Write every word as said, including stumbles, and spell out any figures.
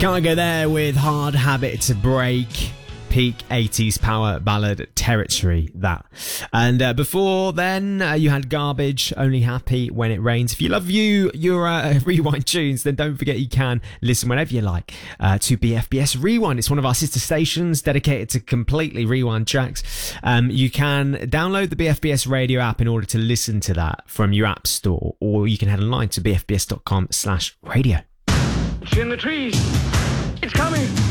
Can't go there with Hard Habit to Break. Peak eighties power ballad territory, that. And uh, before then, uh, you had Garbage, Only Happy When It Rains. If you love you, your uh, Rewind tunes, then don't forget you can listen whenever you like uh, to B F B S Rewind. It's one of our sister stations dedicated to completely rewind tracks. Um, you can download the B F B S radio app in order to listen to that from your app store, or you can head online to bfbs.com slash radio. It's in the trees. It's coming.